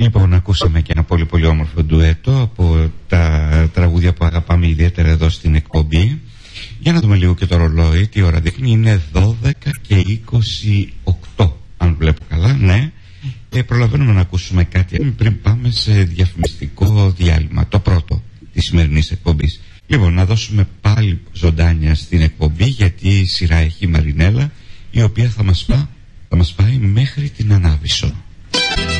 Λοιπόν, ακούσαμε και ένα πολύ πολύ όμορφο ντουέτο από τα τραγούδια που αγαπάμε ιδιαίτερα εδώ στην εκπομπή. Για να δούμε λίγο και το ρολόι, τι ώρα δείχνει. Είναι 12:28, αν βλέπω καλά, ναι. Προλαβαίνουμε να ακούσουμε κάτι πριν πάμε σε διαφημιστικό διάλειμμα, το πρώτο της σημερινής εκπομπής. Λοιπόν, να δώσουμε πάλι ζωντάνια στην εκπομπή, γιατί η σειρά έχει η Μαρινέλα, η οποία θα μας πάει μέχρι την Ανάβησσο.